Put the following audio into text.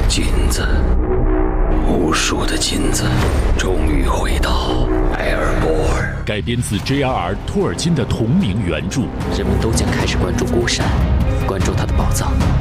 金子，无数的金子，终于回到埃尔波尔。 改编自 J.R.R. 托尔金的同名原著。 人们都将开始关注孤山，关注他的宝藏。